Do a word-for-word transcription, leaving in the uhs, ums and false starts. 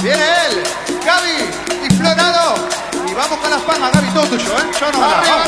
Viene él, Gaby, Explorado. Y vamos con las palmas, Gaby, todo tuyo, ¿eh? Yo no. Arriba.